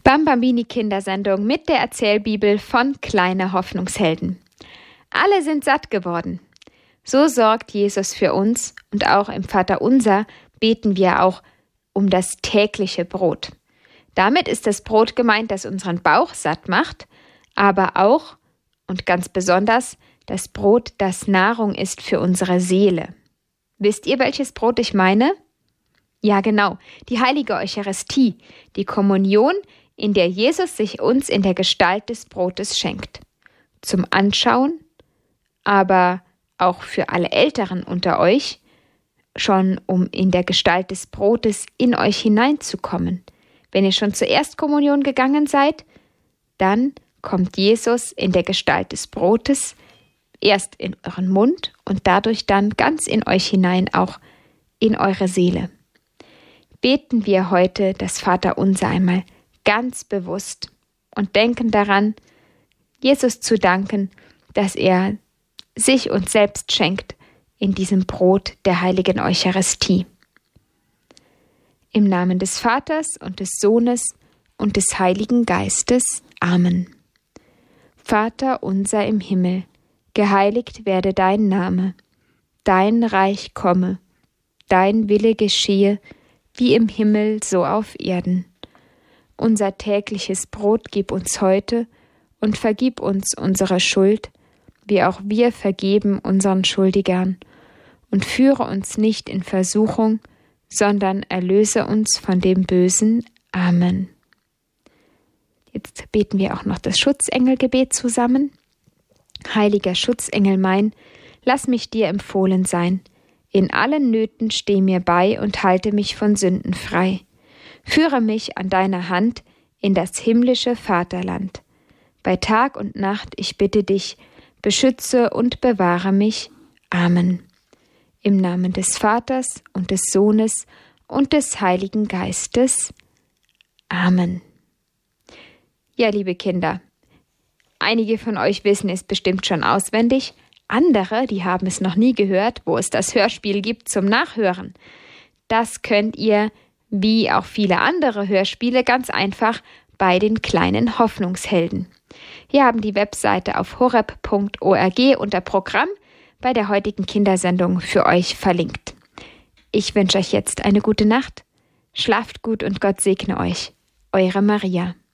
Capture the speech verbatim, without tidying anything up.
Bambambini Kindersendung mit der Erzählbibel von Kleine Hoffnungshelden. Alle sind satt geworden. So sorgt Jesus für uns und auch im Vaterunser beten wir auch um das tägliche Brot. Damit ist das Brot gemeint, das unseren Bauch satt macht, aber auch und ganz besonders das Brot, das Nahrung ist für unsere Seele. Wisst ihr, welches Brot ich meine? Ja, genau, die heilige Eucharistie, die Kommunion, in der Jesus sich uns in der Gestalt des Brotes schenkt. Zum Anschauen, aber auch für alle Älteren unter euch, schon um in der Gestalt des Brotes in euch hineinzukommen. Wenn ihr schon zur Erstkommunion gegangen seid, dann kommt Jesus in der Gestalt des Brotes erst in euren Mund und dadurch dann ganz in euch hinein, auch in eure Seele. Beten wir heute das Vaterunser einmal ganz bewusst und denken daran, Jesus zu danken, dass er sich uns selbst schenkt in diesem Brot der heiligen Eucharistie. Im Namen des Vaters und des Sohnes und des Heiligen Geistes. Amen. Vater unser im Himmel, geheiligt werde dein Name, dein Reich komme, dein Wille geschehe, wie im Himmel so auf Erden. Unser tägliches Brot gib uns heute und vergib uns unsere Schuld, wie auch wir vergeben unseren Schuldigern. Und führe uns nicht in Versuchung, sondern erlöse uns von dem Bösen. Amen. Jetzt beten wir auch noch das Schutzengelgebet zusammen. Heiliger Schutzengel mein, lass mich dir empfohlen sein. In allen Nöten steh mir bei und halte mich von Sünden frei. Führe mich an deiner Hand in das himmlische Vaterland. Bei Tag und Nacht, ich bitte dich, beschütze und bewahre mich. Amen. Im Namen des Vaters und des Sohnes und des Heiligen Geistes. Amen. Ja, liebe Kinder, einige von euch wissen es bestimmt schon auswendig, andere, die haben es noch nie gehört, wo es das Hörspiel gibt zum Nachhören. Das könnt ihr, wie auch viele andere Hörspiele, ganz einfach bei den kleinen Hoffnungshelden. Wir haben die Webseite auf horeb punkt org unter Programm bei der heutigen Kindersendung für euch verlinkt. Ich wünsche euch jetzt eine gute Nacht. Schlaft gut und Gott segne euch. Eure Maria.